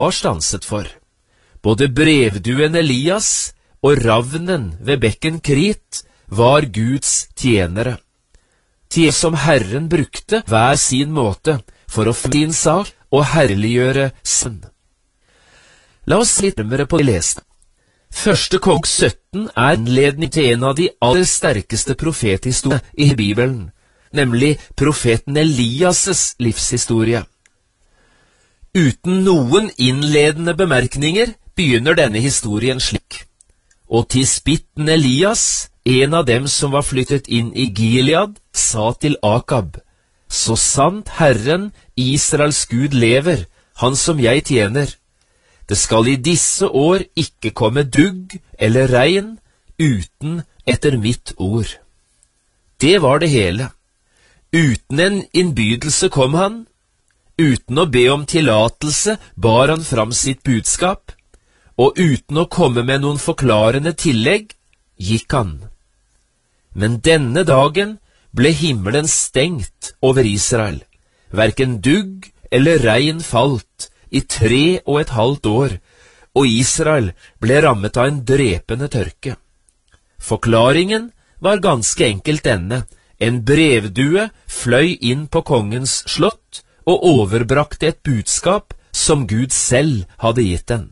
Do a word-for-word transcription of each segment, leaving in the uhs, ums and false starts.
var stanset for. Både brevduen Elias og ravnen ved bekken Krit var Guds tjenere. Tjenere som Herren brukte hver sin måte for å få sin sak og herliggjøre sønn. La oss litt nærmere på det leste. Første kong sytten er innledning til en av de aller sterkeste profethistoriene i Bibelen, nemlig profeten Elias' livshistorie. Uten noen innledende bemerkninger begynner denne historien slik. Og tisbitten Elias, en av dem som var flyttet inn i Gilead, sa til Akab, så sant Herren, Israels Gud, lever, han som jeg tjener, det skal i disse år ikke komme dugg eller regn uten etter mitt ord. Det var det hele. Uten en innbydelse kom han, uten å be om tillatelse bar han fram sitt budskap, og uten å komme med noen forklarende tillegg, gikk han. Men denne dagen ble himmelen stengt over Israel. Hverken dugg eller regn falt i tre og et halvt år, og Israel ble rammet av en drepende tørke. Forklaringen var ganske enkelt denne. En brevdue fløy inn på kongens slott og overbrakte et budskap som Gud selv hadde gitt den.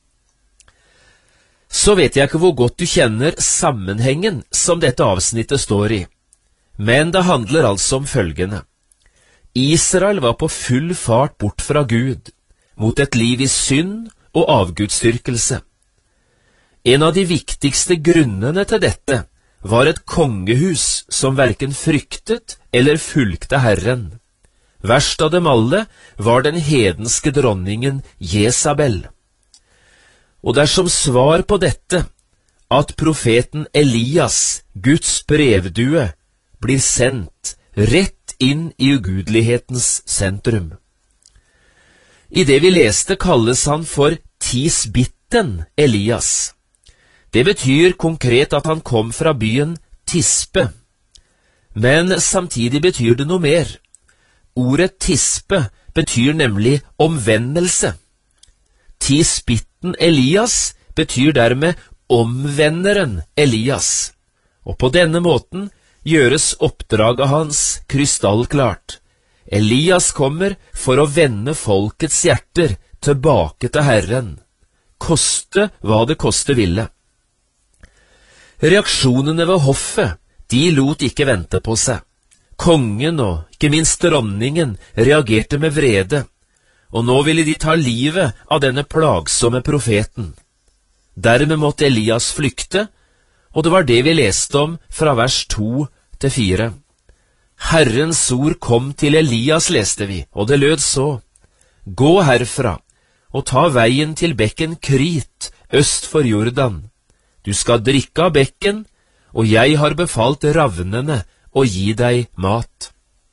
Så vet jeg ikke hvor godt du kjenner sammenhengen som dette avsnittet står i, men det handler altså om følgende. Israel var på full fart bort fra Gud, mot et liv i synd og avgudsdyrkelse. En av de viktigste grunnene til dette var et kongehus som hverken fryktet eller fulgte Herren. Verst av dem alle var den hedenske dronningen Jesabel. Og det er som svar på dette at profeten Elias, Guds brevdue, blir sendt rett inn i ugudelighetens sentrum. I det vi leste kalles han for tisbitten Elias. Det betyr konkret at han kom fra byen Tispe. Men samtidig betyr det noe mer. Ordet tispe betyr nemlig omvendelse. Tisbitten Elias betyr dermed omvenderen Elias. Og på denne måten gjøres oppdraget hans krystallklart. Elias kommer for å vende folkets hjerter tilbake til Herren, koste hva det koste ville. Reaksjonene ved hoffet, de lot ikke vente på seg. Kongen og ikke minst dronningen reagerte med vrede, og nå ville de ta livet av denne plagsomme profeten. Dermed måtte Elias flykte, og det var det vi leste om fra vers to til fire. Herrens ord kom til Elias, leste vi, og det lød så: Gå herfra, og ta veien til bekken Krit, øst for Jordan. Du skal drikke av bekken, og jeg har befalt ravnene å gi deg mat.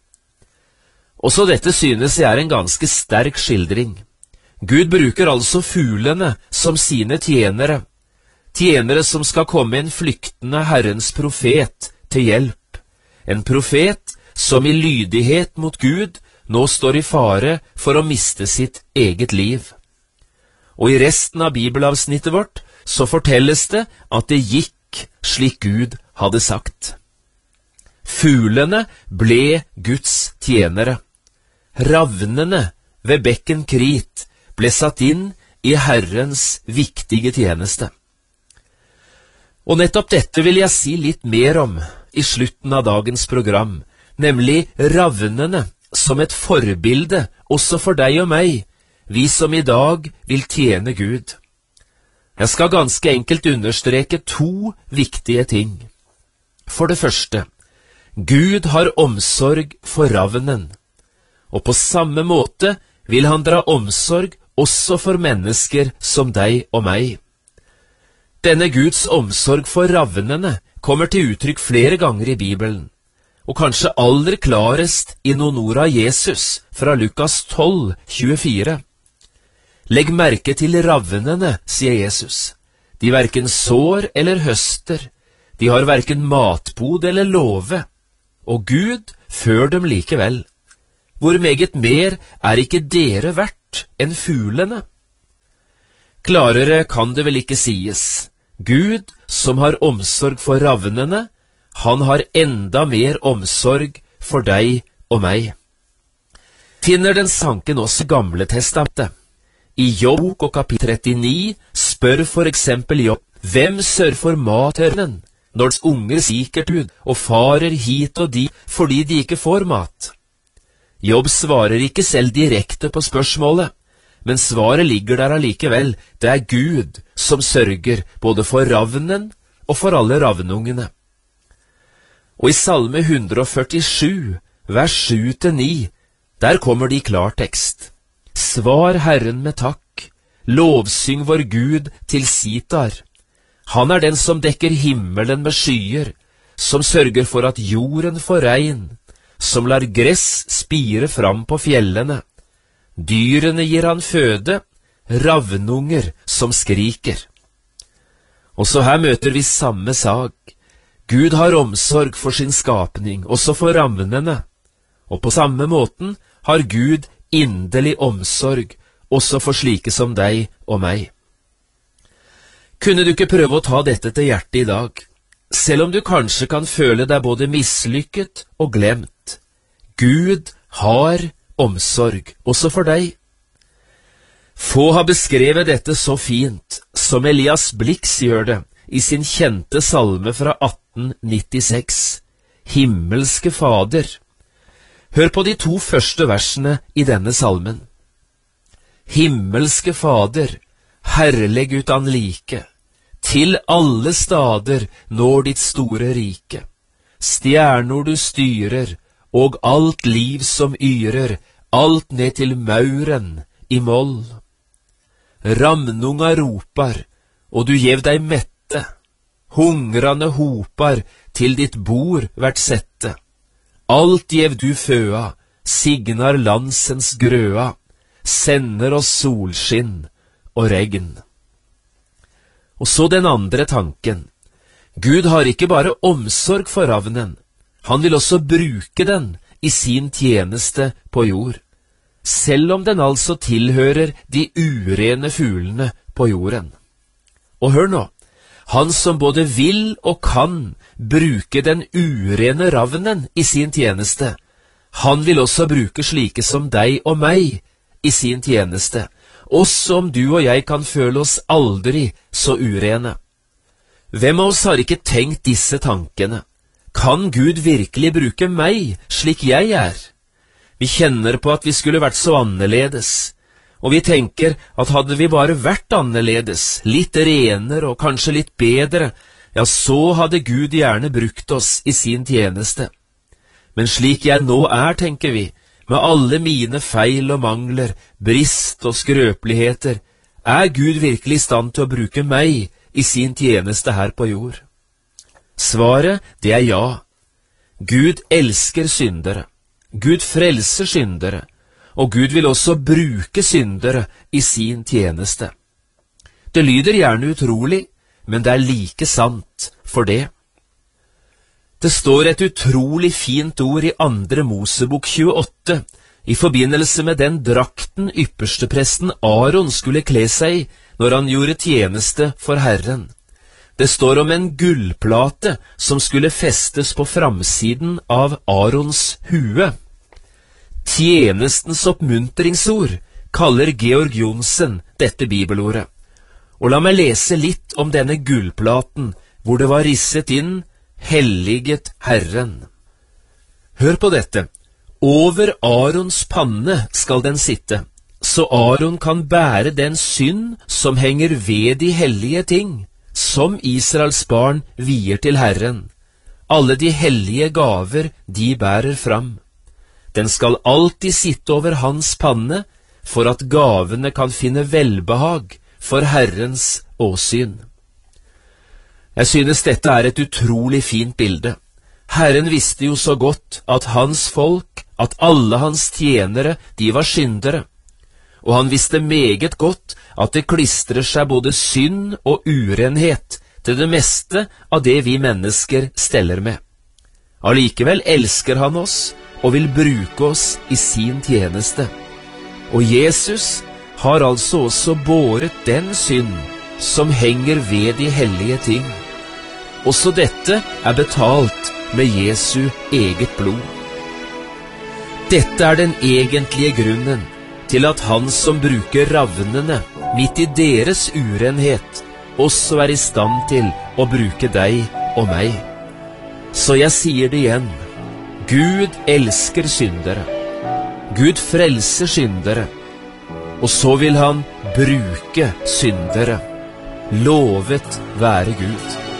Også dette synes jeg er en ganske sterk skildring. Gud bruker altså fuglene som sine tjenere, tjenere som skal komme en flyktende Herrens profet til hjelp. En profet som i lydighet mot Gud nå står i fare for å miste sitt eget liv. Og i resten av bibelavsnittet vårt så fortelles det at det gikk slik Gud hadde sagt. Fuglene ble Guds tjenere. Ravnene ved bekken Krit ble satt inn i Herrens viktige tjeneste. Og nettopp dette vil jeg si litt mer om i slutten av dagens program, nemlig ravnene som et forbilde også for deg og meg, vi som i dag vil tjene Gud. Jeg skal ganske enkelt understreke to viktige ting. For det første, Gud har omsorg for ravnen, og på samme måte vil han dra omsorg også for mennesker som deg og meg. Denne Guds omsorg for ravnene kommer til uttrykk flere ganger i Bibelen, og kanskje aller klarest i noen ord av Jesus fra Lukas tolv, tjuefire. Legg merke til ravnene, sier Jesus. De hverken sår eller høster, de har hverken matbod eller låve, og Gud før dem likevel. Hvor meget mer er ikke dere verdt enn fuglene? Klarere kan det vel ikke sies. Gud, som har omsorg for ravnene, han har enda mer omsorg for deg og meg. Finner den sanken også i Gamle testamentet. I Jobb og kapittel trettini spør for eksempel Jobb, hvem sørger for mat til ørnen, når dens unger sikkert ut og farer hit og dit fordi de ikke får mat? Jobb svarer ikke selv direkte på spørsmålet, men svaret ligger der allikevel. Det er Gud som sørger både for ravnen og for alle ravnungene. Og i Salme one forty-seven, vers sju til ni, der kommer det i klartekst. Svar Herren med takk, lovsyng vår Gud til sitar. Han er den som dekker himmelen med skyer, som sørger for at jorden får regn, som lar gress spire fram på fjellene. Dyrene gir han føde, ravnunger som skriker. Også her møter vi samme sak. Gud har omsorg for sin skapning, også for ravnene. Og på samme måten har Gud inderlig omsorg, også for slike som deg og meg. Kunne du ikke prøve å ta dette til hjertet i dag, selv om du kanskje kan føle deg både mislykket og glemt? Gud har omsorg, også for deg. Få har beskrevet dette så fint som Elias Blix gjør det i sin kjente salme fra atten nittiseks, Himmelske Fader. Hør på de to første versene i denne salmen. Himmelske Fader, herleg utan like, til alle stader når ditt store rike. Stjernor du styrer, og alt liv som yrer, alt ned til mauren i moll. Ramnunga ropar, og du gjev deg mette, hungrande hopar til ditt bord vert sette. Alt gjev du føa, signar landsens grøa, sender oss solskinn og regn. Og så den andre tanken. Gud har ikke bare omsorg for ravnen, han vil også bruke den i sin tjeneste på jord, selv om den altså tilhører de urene fuglene på jorden. Og hør nå, han som både vil og kan bruke den urene ravnen i sin tjeneste, han vil også bruke slike som deg og meg i sin tjeneste, også om du og jeg kan føle oss aldri så urene. Hvem av oss har ikke tenkt disse tankene? Kan Gud virkelig bruke meg slik jeg er? Vi kjenner på at vi skulle vært så annerledes, og vi tenker at hadde vi bare vært annerledes, litt renere og kanskje litt bedre, ja, så hadde Gud gjerne brukt oss i sin tjeneste. Men slik jeg nå er, tenker vi, med alle mine feil og mangler, brist og skrøpeligheter, er Gud virkelig i stand til å bruke meg i sin tjeneste her på jord? Svaret, det er ja. Gud elsker syndere. Gud frelser syndere, og Gud vil også bruke syndere i sin tjeneste. Det lyder gjerne utrolig, men det er like sant for det. Det står et utrolig fint ord i andre Mosebok tjueåtte, i forbindelse med den drakten ypperstepresten Aaron skulle kle seg i når han gjorde tjeneste for Herren. Det står om en gullplate som skulle festes på framsiden av Arons hue. Tjenestens oppmuntringsord kaller Georg Johnsen dette bibelordet. Og la meg lese litt om denne gullplaten, hvor det var risset inn «Helliget Herren». Hør på dette. Over Arons panne skal den sitte, så Aron kan bære den synd som henger ved de hellige ting, som Israels barn vier til Herren. Alle de hellige gaver de bærer fram. Den skal alltid sitte over hans panne, for at gavene kan finne velbehag for Herrens åsyn. Jeg synes dette er et utrolig fint bilde. Herren visste jo så godt at hans folk, at alle hans tjenere, de var syndere. Og han visste meget godt at det klistrer seg både synd og urenhet til det meste av det vi mennesker steller med. Allikevel elsker han oss og vil bruke oss i sin tjeneste. Og Jesus, har altså også båret den synd som henger ved de hellige ting. Også dette er betalt med Jesu eget blod. Dette er den egentlige grunnen til at han som bruker ravnene midt i deres urenhet, også er i stand til å bruke deg og meg. Så jeg sier det igjen, Gud elsker syndere. Gud frelser syndere, og så vil han bruke syndere. Lovet være Gud.